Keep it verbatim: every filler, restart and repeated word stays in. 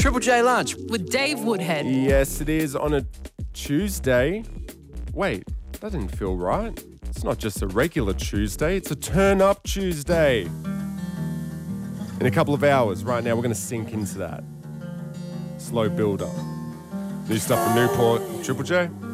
Triple J Lunch. With Dave Woodhead. Yes, it is on a Tuesday. Wait, that didn't feel right. It's not just a regular Tuesday, it's a turn-up Tuesday. In a couple of hours, right now, we're going to sink into that. Slow build-up. New stuff from Newport. Triple J.